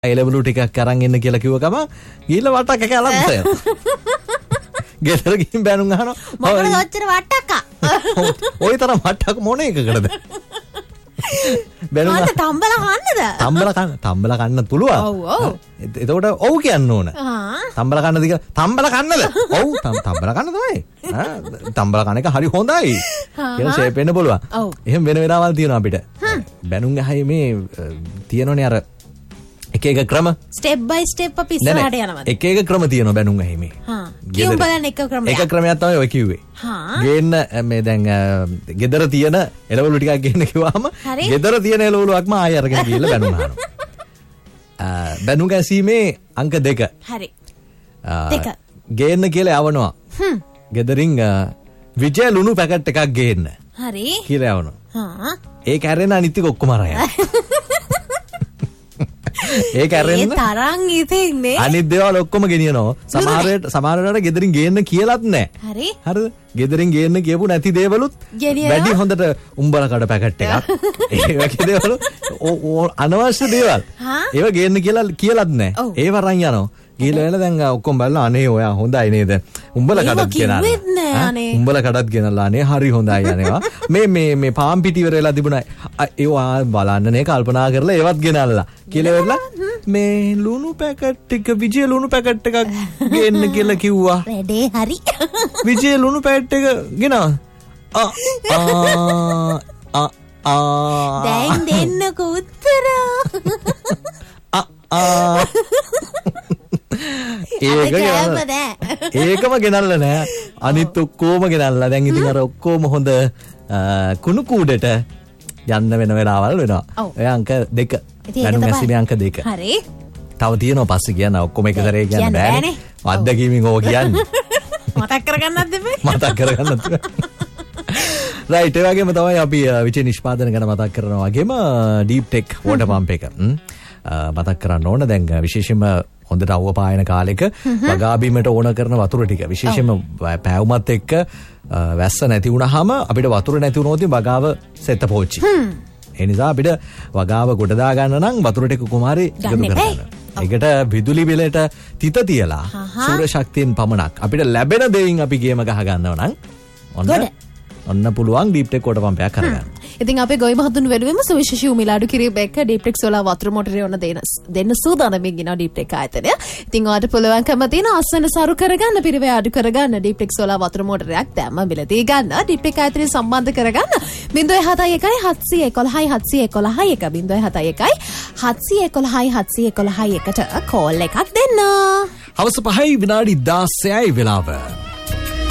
එළවලු ටිකක් අරන් එන්න කියලා කිව්ව ගමන් ගිහලා වට්ටක් කැලක් තේනවා. ගෙදර ගිහින් බැනුම් අහනවා. මොකද ඔච්චර වට්ටක්ක? ওই තරම් වට්ටක් මොන එකකටද? බැනුම් මට තම්බලා කන්නද? තම්බලා කන්න පුළුවන්. ඔව්. එතකොට ඔව් කියන්න ඕන. තම්බලා කන්නද කියලා තම්බලා කන්නද? ඔව් තම්බලා කන්න තමයි. තම්බලා කන එක හරි හොඳයි. කියලා ෂේප් වෙන්න පුළුවන්. එහෙම වෙන වෙලාවල් තියෙනවා අපිට. බැනුම් අහයි මේ තියෙනෝනේ අර එක එක ක්‍රම ස්ටෙප් බයි ස්ටෙප් අපි ඉස්සරහට යනවා. එක එක ක්‍රම තියෙනවා බැනුම් ඇහිමේ. කියමු බලන්න එක ක්‍රමයක්. එක ක්‍රමයක් තමයි ඔය කිව්වේ. ගේන්න මේ දැන් ගෙදර තියෙන එළවලු ටිකක් ගේන්න කිව්වම ගෙදර තියෙන එළවලුවක්ම ආයෙ අරගෙන ගිහලා බැනුම් අහනවා. බැනුම් ඇසීමේ අංක 2. හරි. 2. ගේන්න කියලා යවනවා. ගෙදරින් විජය ලුණු පැකට් එකක් ගේන්න. හරි. කියලා යවනවා. ඒක ඇරෙන අනිත් ටික ඔක්කොම අරගෙන. ඒක ඇරෙන්න තරම් ඉතින් මේ අනිත් දේවල් ඔක්කොම ගෙනියනවා. සමහරවිට ගෙදරින් ගේන්න කියලාත් නැහැ. හරි. හරිද? ගෙදරින් ගේන්න කියපු නැති දේවලුත් වැඩි හොඳට උඹල කඩ පැකට් එකක්. ඒ වගේ දේවල් අනවශ්‍ය දේවල්. ඒව ගේන්න කියලාත් නැහැ. ඒව අරන් යනවා. ගිහලා වෙලා දැන් ඔක්කොම බලලා අනේ ඔයා හොඳයි නේද? උඹල කඩත් ගෙනල්ලා. උඹල කඩත් ගෙනල්ලා අනේ හරි හොඳයි අනේවා. මේ පාම් පිටි ඉවර වෙලා තිබුණා. ඒවා බලන්න නේ කල්පනා කරලා ඒවත් ගෙනල්ලා. කියලා වෙලා මේ ලුණු පැකට් එක විජය ලුණු පැකට් එකක් ගේන්න කියලා කිව්වා. වැඩේ හරි. විජය ලුණු පැකට් එක ගෙනවා. දැන් දෙන්නකෝ උත්තර. ඒකම ගෙනල්ලා නෑ. අනිත් ඔක්කොම ගෙනල්ලා. දැන් ඉතින් අර ඔක්කොම හොඳ කුණු කූඩට යන්න වෙන වෙලාවල් වෙනවා. ඔය අංක 2. බැනුම් ඇසීමේ අංක 2. හරි. තව තියෙනවා පස්සේ කියන්න ඔක්කොම එක කරේ කියන්න බෑනේ. අත්දැකීමින් ඕක කියන්නේ. මතක් කරගන්නත් දෙපේ. මතක් කරගන්නත්. රයිට් ඒ වගේම තමයි අපි විචේ නිෂ්පාදන ගැන මතක් කරනවා වගේම ඩීප් ටෙක් වෝටර් පම්ප් එක මතක් කරන්න ඕන. දැන් විශේෂයෙන්ම හොඳට අවුව පායන කාලෙක වගා බීමට ඕන කරන වතුර ටික විශේෂයෙන්ම පැවුමත් එක්ක වැස්ස නැති වුණාම අපිට වතුර නැති වුණොත් වගාව සෙත පෝච්චි. ඒ නිසා අපිට වගාව ගොඩ දා ගන්න නම් වතුර ටික කුමාරි එකතු කරගන්න. ඒකට විදුලි බිලට තිත තියලා සූර්ය ශක්තියෙන් පමණක් අපිට ලැබෙන දෙයින් අපි ගේම ගහ ගන්නව නම් ඔන්න පුළුවන් ඩීප් ටෙක් වෝටර් පම්පයක් කරගන්න. ඉතින් අපේ ගොවි මහතුන් වෙනුවෙම සුවිශේෂී උමිලාඩු කිරීම එක්ක ඩීප් ටෙක් සෝලාර් වතුර මොටරේ ඔන්න දෙන්න සූදානම්ින් ඉනවා ඩීප් ටෙක් ආයතනය. ඉතින් ඔයාලට පුළුවන්කම තියෙන අස්වැන්න සරු කරගන්න පිරිවේ අඩු කරගන්න ඩීප් ටෙක් සෝලාර් වතුර මොටරයක් දැම්ම මිලදී ගන්න ඩීප් ටෙක් ආයතනය සම්බන්ධ කරගන්න 071 711 711 711 711 ට කෝල් එකක් දෙන්න. හවස 5 විනාඩි 16යි වෙලාව.